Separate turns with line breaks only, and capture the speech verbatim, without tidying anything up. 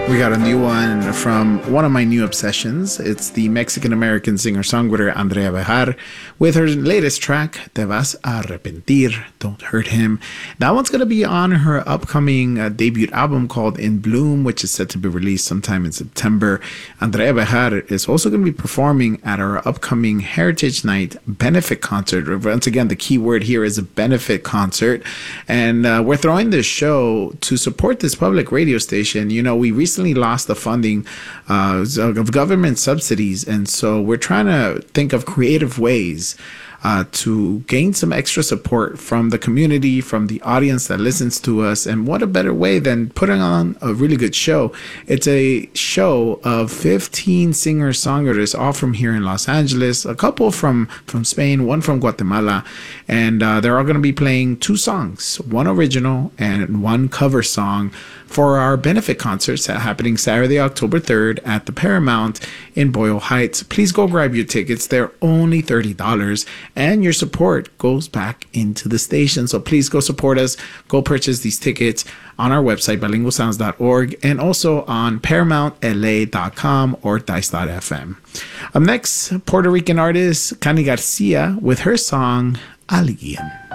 We got a new one from one of my new obsessions. It's the Mexican-American singer-songwriter Andrea Bejar with her latest track, Te Vas a Arrepentir, Don't Hurt Him. That one's going to be on her upcoming uh, debut album called In Bloom, which is set to be released sometime in September. Andrea Bejar is also going to be performing at our upcoming Heritage Night benefit concert. Once again, the key word here is a benefit concert. And uh, we're throwing this show to support this public radio station. You know, we recently lost the funding uh, of government subsidies, and so we're trying to think of creative ways uh, to gain some extra support from the community, from the audience that listens to us. And what a better way than putting on a really good show. It's a show of fifteen singer-songwriters, all from here in Los Angeles, a couple from, from Spain, one from Guatemala, and uh, they're all going to be playing two songs, one original and one cover song, for our benefit concerts happening Saturday, October third at the Paramount in Boyle Heights. Please go grab your tickets. They're only thirty dollars, and your support goes back into the station. So please go support us. Go purchase these tickets on our website, bilingual sounds dot org, and also on paramount l a dot com or dice dot f m. Up next, Puerto Rican artist Cani Garcia with her song, Alguien.